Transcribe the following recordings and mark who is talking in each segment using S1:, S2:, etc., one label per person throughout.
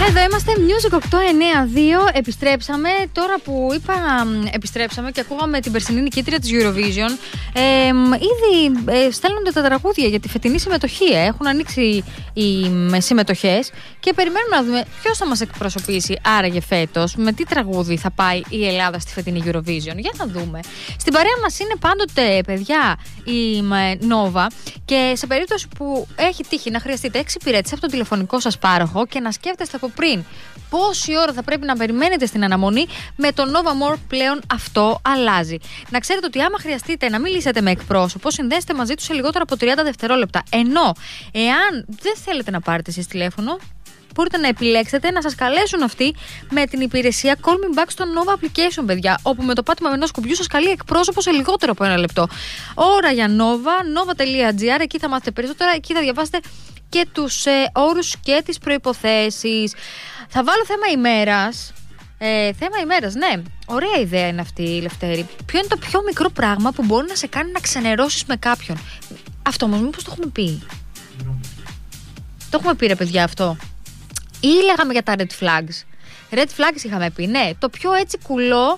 S1: Εδώ είμαστε, Music 892. Επιστρέψαμε. Τώρα που είπα επιστρέψαμε και ακούγαμε την περσινή νικήτρια της Eurovision, ήδη στέλνονται τα τραγούδια για τη φετινή συμμετοχή. Έχουν ανοίξει οι συμμετοχές και περιμένουμε να δούμε ποιος θα μας εκπροσωπήσει άραγε φέτος, με τι τραγούδι θα πάει η Ελλάδα στη φετινή Eurovision. Για να δούμε. Στην παρέα μας είναι πάντοτε, παιδιά, η Nova, και σε περίπτωση που έχει τύχει να χρειαστείτε εξυπηρέτηση από τον τηλεφωνικό σας πάροχο και να σκέφτεστε από πριν πόση ώρα θα πρέπει να περιμένετε στην αναμονή, με το Nova More πλέον αυτό αλλάζει. Να ξέρετε ότι άμα χρειαστείτε να μιλήσετε με εκπρόσωπο, συνδέστε μαζί του σε λιγότερο από 30 δευτερόλεπτα. Ενώ, εάν δεν θέλετε να πάρετε εσείς τηλέφωνο, μπορείτε να επιλέξετε να σας καλέσουν αυτοί με την υπηρεσία Call Me Back στο Nova Application, παιδιά, όπου με το πάτημα με ενός κουμπιού σας καλεί εκπρόσωπο σε λιγότερο από 1 λεπτό. Ώρα για Nova, nova.gr, εκεί θα μάθετε περισσότερα, εκεί θα διαβάσετε και τους όρους και τις προϋποθέσεις. Θα βάλω θέμα ημέρας. Θέμα ημέρας, ναι. Ωραία ιδέα είναι αυτή, Λευτέρη. Ποιο είναι το πιο μικρό πράγμα που μπορεί να σε κάνει να ξενερώσεις με κάποιον? Αυτό όμως μήπως το έχουμε πει? Το έχουμε πει, ρε παιδιά, αυτό? Ή λέγαμε για τα red flags? Red flags είχαμε πει, ναι. Το πιο έτσι κουλό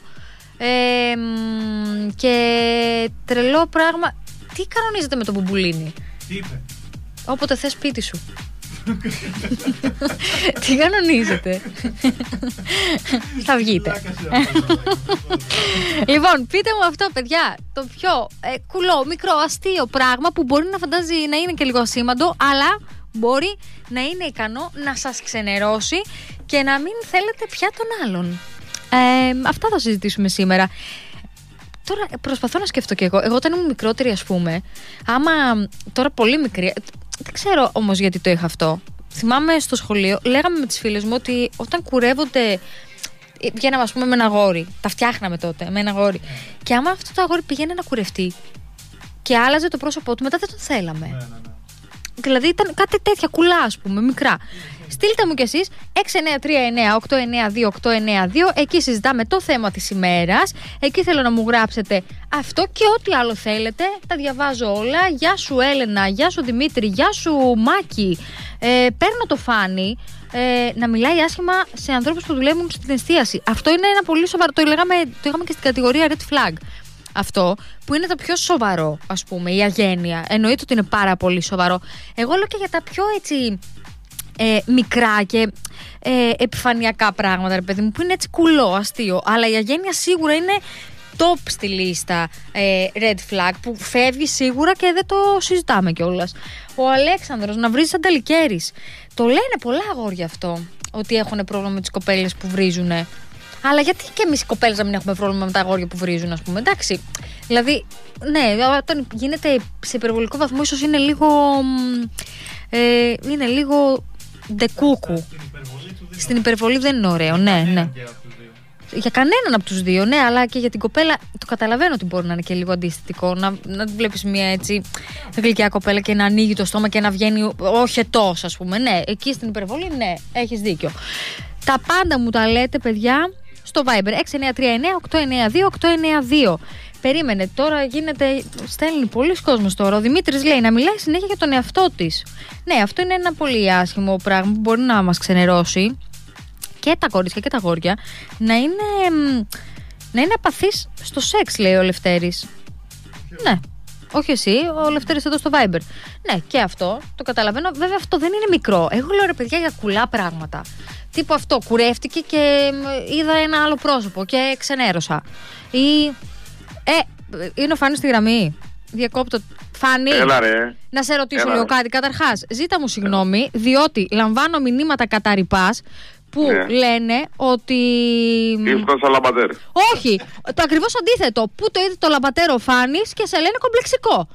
S1: και τρελό πράγμα. Τι κανονίζεται με το μπουμπουλίνι?
S2: Τι είπε?
S1: Όποτε θες σπίτι σου. Τι κανονίζετε? Θα βγείτε. Λοιπόν, πείτε μου αυτό, παιδιά. Το πιο κουλό, μικρό, αστείο πράγμα που μπορεί να φαντάζει να είναι και λίγο ασήμαντο, αλλά μπορεί να είναι ικανό να σας ξενερώσει και να μην θέλετε πια τον άλλον. Αυτά θα συζητήσουμε σήμερα. Τώρα προσπαθώ να σκεφτώ κι εγώ. Εγώ όταν ήμουν μικρότερη, ας πούμε, άμα τώρα πολύ μικρή, δεν ξέρω όμως γιατί το είχα αυτό. Θυμάμαι στο σχολείο, λέγαμε με τις φίλες μου ότι όταν κουρεύονται, βγαίναμε ας πούμε με ένα αγόρι, τα φτιάχναμε τότε με ένα αγόρι, και άμα αυτό το αγόρι πηγαίνει να κουρευτεί και άλλαζε το πρόσωπό του, μετά δεν τον θέλαμε. Ναι. Δηλαδή ήταν κάτι τέτοια κουλά, ας πούμε, μικρά. Στείλτε μου κι εσείς 6939-892-892. Εκεί συζητάμε το θέμα της ημέρας. Εκεί θέλω να μου γράψετε αυτό και ό,τι άλλο θέλετε. Τα διαβάζω όλα. Γεια σου Έλενα, γεια σου Δημήτρη, γεια σου Μάκη. Παίρνω το Φάνη να μιλάει άσχημα σε ανθρώπους που δουλεύουν στην εστίαση. Αυτό είναι ένα πολύ σοβαρό. Το είχαμε και στην κατηγορία Red Flag. Αυτό που είναι το πιο σοβαρό, ας πούμε, η αγένεια. Εννοείται ότι είναι πάρα πολύ σοβαρό. Εγώ λέω και για τα πιο έτσι μικρά και επιφανειακά πράγματα, ρε παιδί μου, που είναι έτσι κουλό, αστείο. Αλλά η αγένεια σίγουρα είναι top στη λίστα red flag, που φεύγει σίγουρα και δεν το συζητάμε κιόλας. Ο Αλέξανδρος, να βρίζεις σαν ταλικέρης. Το λένε πολλά αγόρια αυτό, ότι έχουν πρόβλημα με τις κοπέλες που βρίζουνε. Αλλά γιατί και εμείς οι κοπέλες να μην έχουμε πρόβλημα με τα αγόρια που βρίζουν, ας πούμε? Εντάξει. Δηλαδή, ναι, όταν γίνεται σε υπερβολικό βαθμό, ίσως είναι λίγο. Είναι λίγο ντεκούκου. Στην υπερβολή δεν είναι ωραίο, ναι. Για κανέναν από τους δύο, ναι, αλλά και για την κοπέλα. Το καταλαβαίνω ότι μπορεί να είναι και λίγο αντιστοιχικό. Να βλέπεις μια έτσι γλυκιά κοπέλα και να ανοίγει το στόμα και να βγαίνει όχι τόσο, ας πούμε. Ναι, εκεί στην υπερβολή, ναι, έχεις δίκιο. Τα πάντα μου τα λέτε, παιδιά, στο Viber 6939-892-892. Περίμενε, τώρα στέλνει πολλοί κόσμος τώρα. Ο Δημήτρης λέει να μιλάει συνέχεια για τον εαυτό της. Ναι, αυτό είναι ένα πολύ άσχημο πράγμα που μπορεί να μας ξενερώσει και τα κορίτσια και τα αγόρια. Να είναι απαθής στο σεξ, λέει ο Λευτέρης. Ναι. Όχι εσύ, ο Λευτέρης εδώ στο Viber. Ναι, και αυτό το καταλαβαίνω. Βέβαια, αυτό δεν είναι μικρό. Εγώ λέω, ρε παιδιά, για κουλά πράγματα. Τύπου αυτό, κουρεύτηκε και είδα ένα άλλο πρόσωπο και ξενέρωσα. Ή. Είναι ο Φάνης στη γραμμή. Διακόπτω. Φάνη,
S3: έλα, ρε.
S1: Να σε ρωτήσω λίγο κάτι. Καταρχάς, ζήτα μου συγγνώμη, διότι λαμβάνω μηνύματα κατά ρηπάς που λένε ότι.
S3: Ήσουν σαν λαμπατέρ.
S1: Όχι, το ακριβώς αντίθετο. Πού το είδε το λαμπατέρ ο Φάνης και σε λένε κομπλεξικό.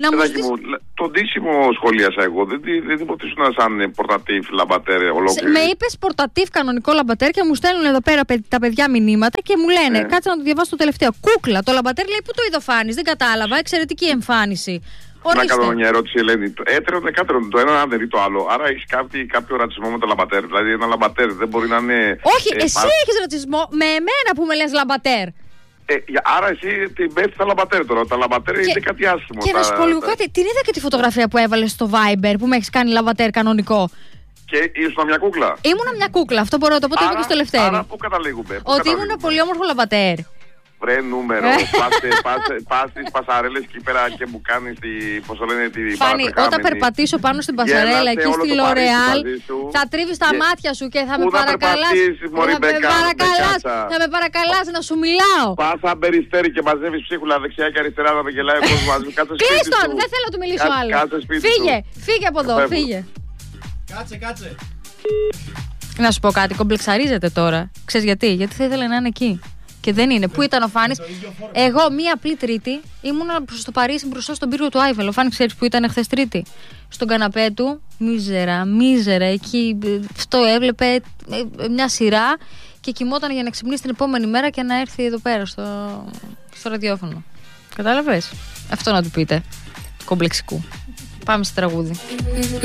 S3: Το ντύσιμο σχολίασα εγώ. Δεν υποτίσσουν σαν πορτατίφ λαμπατέρ ολόκληρη.
S1: Με είπες πορτατίφ κανονικό λαμπατέρ και μου στέλνουν εδώ πέρα τα παιδιά μηνύματα και μου λένε, κάτσε να το διαβάσω το τελευταίο. Κούκλα, το λαμπατέρ λέει, πού το είδε ο Φάνης? Δεν κατάλαβα, εξαιρετική εμφάνιση.
S3: Να κάνω μια ερώτηση, Ελένη. Έτερον και κάτερον, το ένα αν δεν δει το άλλο. Άρα έχει κάποιο ρατσισμό με το λαμπατέρ? Δηλαδή, ένα λαμπατέρ δεν μπορεί να είναι.
S1: Όχι, εσύ έχεις ρατσισμό με εμένα που με λες λαμπατέρ.
S3: Άρα εσύ την πέφτει στα λαμπατέρ τώρα. Τα λαμπατέρ είναι κάτι άσχημο.
S1: Και να σου πω λίγο κάτι. Την είδα και τη φωτογραφία που έβαλες στο Viber που με έχεις κάνει λαμπατέρ κανονικό.
S3: Και ήσουν μια κούκλα.
S1: Ήμουνα μια κούκλα, αυτό μπορώ να το πω, το είπα και στο Λευτέρη.
S3: Άρα πού καταλήγουμε.
S1: Ότι ήμουν πολύ όμορφο λαμπατέρ.
S3: Βρε νούμερο, πας στις πασαρέλες εκεί πέρα και μου κάνεις πώς το λένε, τη
S1: Φάνη, όταν περπατήσω πάνω στην πασαρέλα εκεί στη L'Oréal, θα τρίβεις τα μάτια σου και θα με παρακαλάς. Θα με παρακαλάς να σου μιλάω.
S3: Πας σαν Περιστέρι και μαζεύεις ψίχουλα δεξιά και αριστερά να με γελάει ο κόσμος μαζί.
S1: Κλείστον, δεν θέλω να του μιλήσω άλλο. Φύγε από εδώ, φύγε.
S2: Κάτσε.
S1: Να σου πω κάτι, κομπλεξαρίζεται τώρα. Ξέρεις γιατί? Γιατί θα ήθελε να είναι εκεί. Και δεν είναι. Πού ήταν ο Φάνης? Εγώ μία απλή Τρίτη ήμουνα στο Παρίσι μπροστά στον πύργο του Άιφελ. Ο Φάνης ξέρεις που ήταν χθες Τρίτη? Στον καναπέ του, μίζερα. Εκεί αυτό έβλεπε μια σειρά και κοιμόταν για να ξυπνήσει την επόμενη μέρα και να έρθει εδώ πέρα στο ραδιόφωνο. Κατάλαβες? Αυτό να του πείτε. Κομπλεξικού. Πάμε στο τραγούδι.